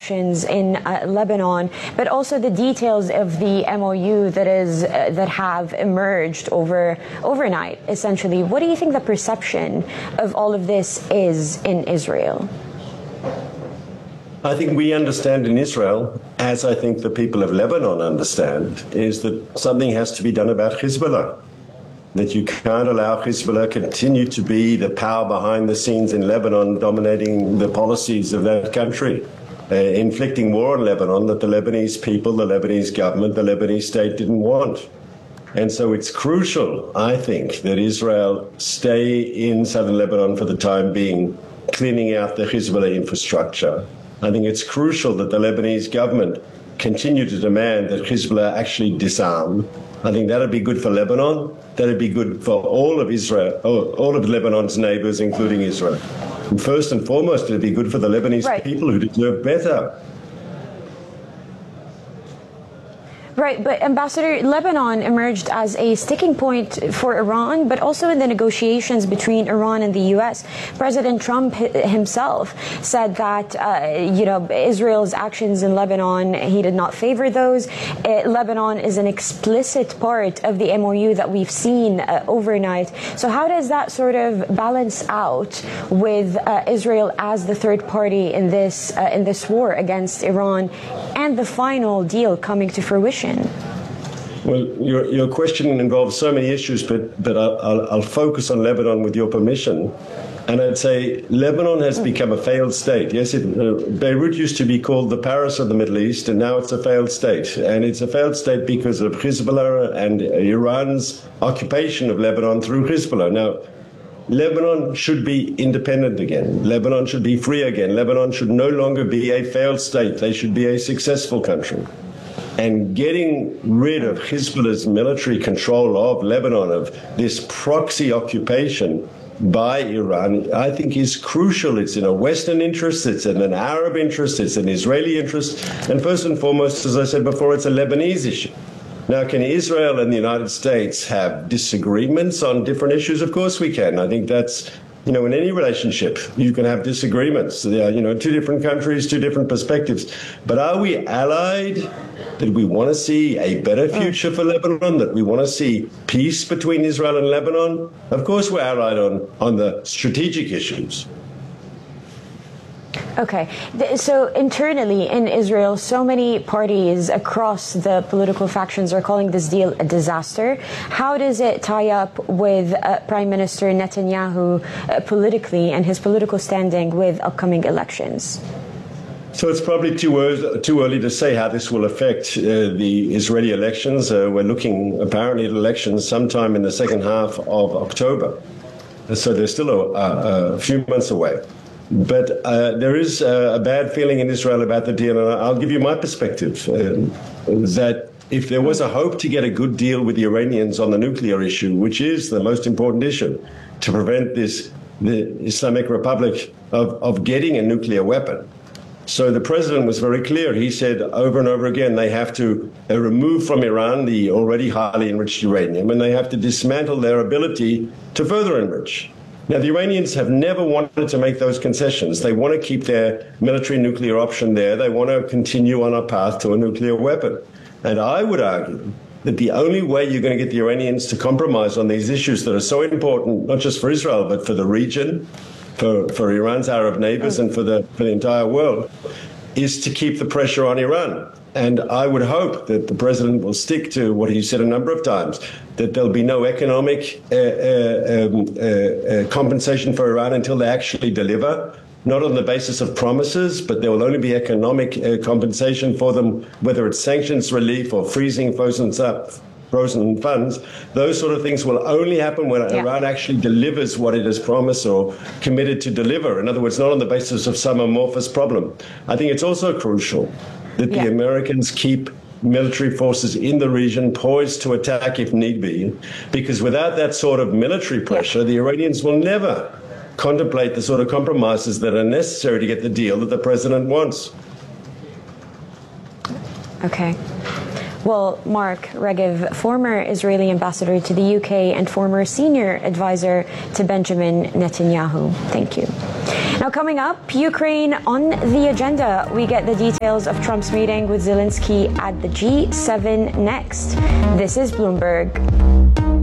actions in Lebanon, but also the details of the MOU that have emerged overnight, essentially. What do you think the perception of all of this is in Israel? I think we understand in Israel, as I think the people of Lebanon understand, is that something has to be done about Hezbollah. That you can't allow Hezbollah continue to be the power behind the scenes in Lebanon, dominating the policies of that country, inflicting war on Lebanon that the Lebanese people, the Lebanese government, the Lebanese state didn't want. And so it's crucial, I think, that Israel stay in southern Lebanon for the time being, cleaning out the Hezbollah infrastructure. I think it's crucial that the Lebanese government continue to demand that Hezbollah actually disarm. I think that would be good for Lebanon. That would be good for all of Israel, all of Lebanon's neighbors, including Israel. And first and foremost, it would be good for the Lebanese people who deserve better. Right, but Ambassador, Lebanon emerged as a sticking point for Iran, but also in the negotiations between Iran and the U.S. President Trump himself said that, Israel's actions in Lebanon, he did not favor those. Lebanon is an explicit part of the MOU that we've seen overnight. So how does that sort of balance out with Israel as the third party in this war against Iran and the final deal coming to fruition? Well, your question involves so many issues, but I'll focus on Lebanon with your permission. And I'd say Lebanon has become a failed state. Yes, Beirut used to be called the Paris of the Middle East, and now it's a failed state. And it's a failed state because of Hezbollah and Iran's occupation of Lebanon through Hezbollah. Now, Lebanon should be independent again. Lebanon should be free again. Lebanon should no longer be a failed state. They should be a successful country. And getting rid of Hezbollah's military control of Lebanon, of this proxy occupation by Iran, I think is crucial. It's in a Western interest, it's in an Arab interest, it's an Israeli interest, and first and foremost, as I said before, it's a Lebanese issue. Now, can Israel and the United States have disagreements on different issues? Of course we can. I think that's, in any relationship, you can have disagreements. Two different countries, two different perspectives. But are we allied? That we want to see a better future for Lebanon? That we want to see peace between Israel and Lebanon? Of course we're allied on the strategic issues. Okay, so internally in Israel, so many parties across the political factions are calling this deal a disaster. How does it tie up with Prime Minister Netanyahu politically and his political standing with upcoming elections? So it's probably too early to say how this will affect the Israeli elections. We're looking apparently at elections sometime in the second half of October. So they're still a few months away. But there is a bad feeling in Israel about the deal, and I'll give you my perspective, that if there was a hope to get a good deal with the Iranians on the nuclear issue, which is the most important issue, to prevent the Islamic Republic of getting a nuclear weapon. So the president was very clear. He said over and over again, they have to remove from Iran the already highly enriched uranium, and they have to dismantle their ability to further enrich. Now, the Iranians have never wanted to make those concessions. They want to keep their military nuclear option there. They want to continue on a path to a nuclear weapon. And I would argue that the only way you're going to get the Iranians to compromise on these issues that are so important, not just for Israel, but for the region, for Iran's Arab neighbors, and for the entire world, is to keep the pressure on Iran. And I would hope that the president will stick to what he said a number of times, that there'll be no economic compensation for Iran until they actually deliver, not on the basis of promises, but there will only be economic compensation for them, whether it's sanctions relief or freezing frozen funds. Those sort of things will only happen when Iran actually delivers what it has promised or committed to deliver. In other words, not on the basis of some amorphous problem. I think it's also crucial that the Americans keep military forces in the region poised to attack if need be, because without that sort of military pressure, the Iranians will never contemplate the sort of compromises that are necessary to get the deal that the president wants. Okay. Well, Mark Regev, former Israeli ambassador to the UK and former senior advisor to Benjamin Netanyahu. Thank you. Now, Now, coming up, Ukraine on the agenda. We get the details of Trump's meeting with Zelensky at the G7 next. This is Bloomberg.